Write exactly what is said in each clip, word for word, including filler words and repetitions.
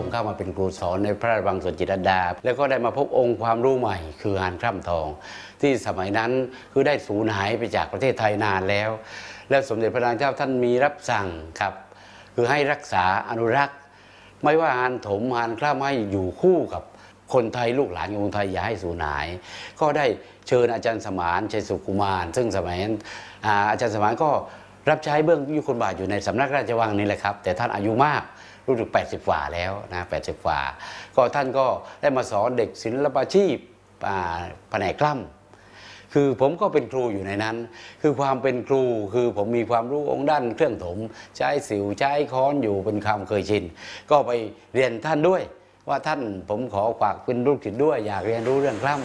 เข้ามาเป็นครูสอนในพระราชวังสวนจิตรลดาแล้วก็ได้มาพบองค์ความรู้ใหม่คืองานคร่ำทองที่สมัยนั้นคือได้สูญหายไปจากประเทศไทยนานแล้วแล้วสมเด็จพระนางเจ้าท่านมีรับสั่งครับคือให้รักษาอนุรักษ์ไม่ว่าหานถมหานคร่ำให้อยู่คู่กับคนไทยลูกหลานของคนไทยอย่าให้สูญหายก็ได้เชิญอาจารย์สมานชัยสุขุมารซึ่งสมัยนั้นอาจารย์สมานก็รับใช้เบื้องยุคลบาทอยู่ในสำนักราชวังนี่แหละครับแต่ท่านอายุมากรู้สึกแปดสิบกว่าแล้วนะแปดสิบกว่าก็ท่านก็ได้มาสอนเด็กศิลปาชีพแผนกกล้ำคือผมก็เป็นครูอยู่ในนั้นคือความเป็นครูคือผมมีความรู้องค์ด้านเครื่องถมใช้สิวใช้ค้อนอยู่เป็นคำเคยชินก็ไปเรียนท่านด้วยว่าท่านผมขอฝากเป็นลูกศิษย์ด้วยอยากเรียนรู้เรื่องกล้ำ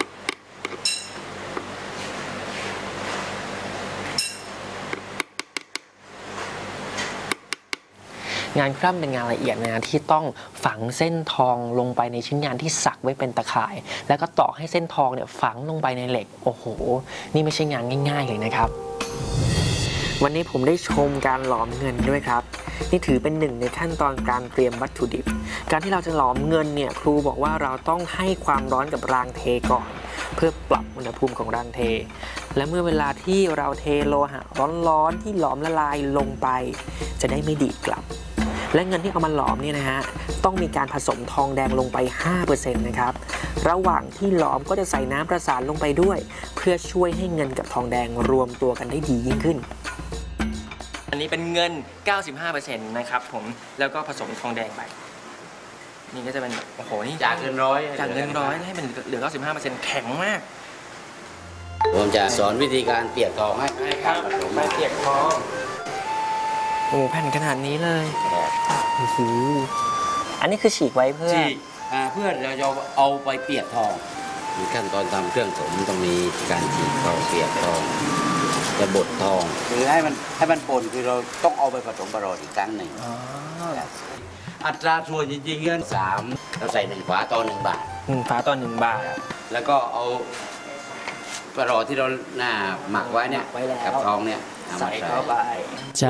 งานคร่ำเป็นงานละเอียดนะที่ต้องฝังเส้นทองลงไปในชิ้นงานที่สักไว้เป็นตะข่ายแล้วก็ต่อให้เส้นทองเนี่ยฝังลงไปในเหล็กโอ้โหนี่ไม่ใช่งานง่ายๆเลยนะครับวันนี้ผมได้ชมการหลอมเงินด้วยครับนี่ถือเป็นหนึ่งในขั้นตอนการเตรียมวัตถุดิบการที่เราจะหลอมเงินเนี่ยครูบอกว่าเราต้องให้ความร้อนกับรางเทก่อนเพื่อปรับอุณหภูมิของรางเทและเมื่อเวลาที่เราเทโลหะร้อนๆที่หลอมละลายลงไปจะได้ไม่ดีดกลับและเงินที่เอามาหลอมเนี่ยนะฮะต้องมีการผสมทองแดงลงไป ห้าเปอร์เซ็นต์ นะครับระหว่างที่หลอมก็จะใส่น้ำประสานลงไปด้วยเพื่อช่วยให้เงินกับทองแดงรวมตัวกันได้ดียิ่งขึ้นอันนี้เป็นเงิน เก้าสิบห้าเปอร์เซ็นต์ นะครับผมแล้วก็ผสมทองแดงไปนี่ก็จะเป็นโอ้โหนี่จากเงินร้อยจากเงินร้อยให้เป็นเหลือ เก้าสิบห้าเปอร์เซ็นต์ แข็งมากผมจะสอนวิธีการเปียกทองให้ครับไม่เปียกทองโอ้แผ่นขนาดนี้เลยโอ้โหอันนี้คือฉีกไว้เพื่อฉีกเพื่อเราจะเอาไปเปียกทองมีขั้นตอนทำเครื่องถมต้องมีการฉีกทองเปียกทองจะบดทองคือให้มันให้มันป่นคือเราต้องเอาไปผสมประหลอดอีกครั้งหนึ่งอัตราส่วนจริงๆเงินสามเราใส่หนึ่งฝาต่อหนึ่งบาทหนึ่งฝาต่อหนึ่งบาทแล้วก็เอาประหลอดที่เราหน้าหมักไว้เนี่ยกับทองเนี่ยใส่เข้าไป